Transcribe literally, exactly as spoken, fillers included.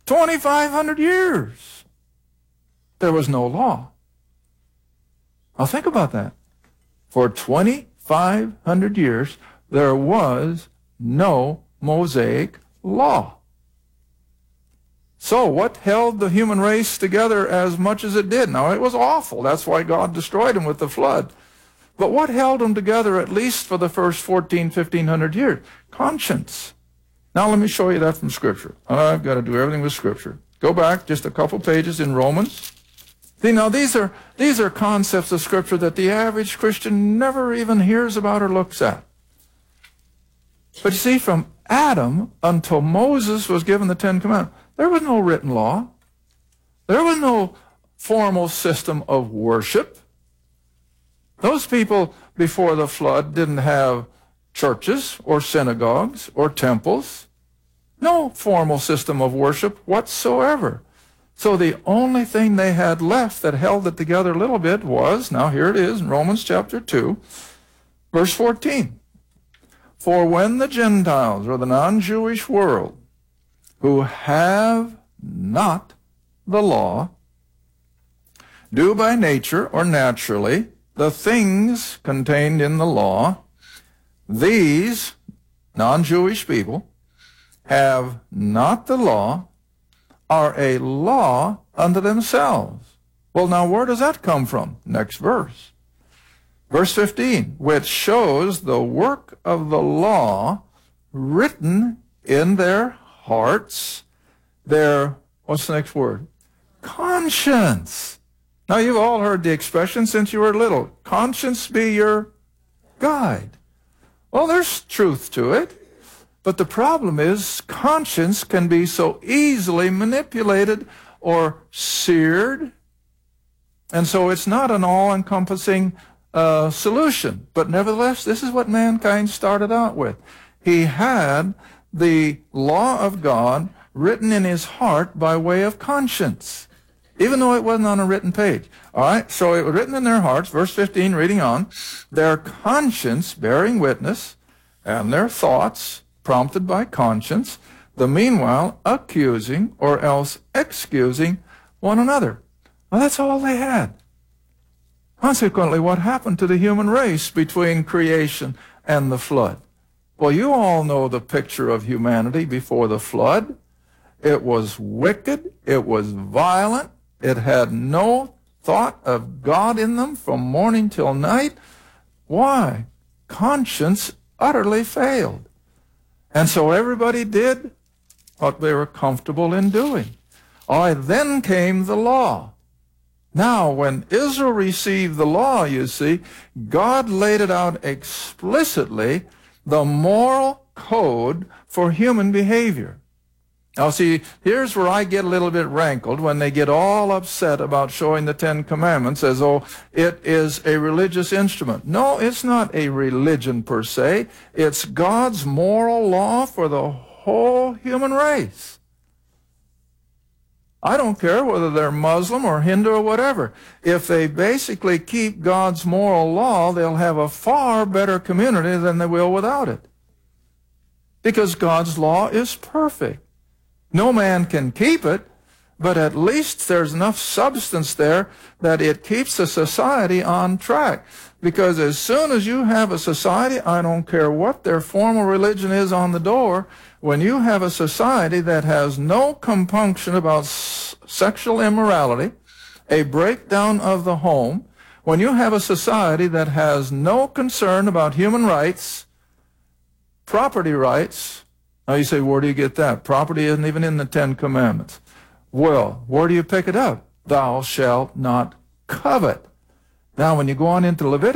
twenty-five hundred years, there was no law. Now think about that. For twenty-five hundred years, there was no Mosaic law. So what held the human race together as much as it did? Now, it was awful. That's why God destroyed them with the flood. But what held them together at least for the first fourteen, fifteen hundred years? Conscience. Now, let me show you that from Scripture. I've got to do everything with Scripture. Go back just a couple pages in Romans. See, now, these are, these are concepts of Scripture that the average Christian never even hears about or looks at. But you see, from Adam until Moses was given the Ten Commandments, there was no written law. There was no formal system of worship. Those people before the flood didn't have churches or synagogues or temples. No formal system of worship whatsoever. So the only thing they had left that held it together a little bit was, now here it is in Romans chapter two, verse fourteen. For when the Gentiles, or the non-Jewish world, who have not the law, do by nature or naturally the things contained in the law, these non-Jewish people have not the law, are a law unto themselves. Well, now where does that come from? Next verse. Verse fifteen, which shows the work of the law written in their hearts, their, what's the next word? Conscience. Now, you've all heard the expression since you were little, conscience be your guide. Well, there's truth to it, but the problem is conscience can be so easily manipulated or seared, and so it's not an all-encompassing uh, solution. But nevertheless, this is what mankind started out with. He had the law of God written in his heart by way of conscience, even though it wasn't on a written page. All right, so it was written in their hearts, verse fifteen, reading on, their conscience bearing witness, and their thoughts prompted by conscience, the meanwhile accusing or else excusing one another. Well, that's all they had. Consequently, what happened to the human race between creation and the flood? Well, you all know the picture of humanity before the flood. It was wicked. It was violent. It had no thought of God in them from morning till night. Why? Conscience utterly failed. And so everybody did what they were comfortable in doing. All right, then came the law. Now, when Israel received the law, you see, God laid it out explicitly, the moral code for human behavior. Now, see, here's where I get a little bit rankled when they get all upset about showing the Ten Commandments as though it is a religious instrument. No, it's not a religion per se. It's God's moral law for the whole human race. I don't care whether they're Muslim or Hindu or whatever. If they basically keep God's moral law, they'll have a far better community than they will without it. Because God's law is perfect. No man can keep it, but at least there's enough substance there that it keeps the society on track. Because as soon as you have a society, I don't care what their formal religion is on the door, when you have a society that has no compunction about s sexual immorality, a breakdown of the home, when you have a society that has no concern about human rights, property rights. Now you say, where do you get that? Property isn't even in the Ten Commandments. Well, where do you pick it up? Thou shalt not covet. Now, when you go on into Leviticus,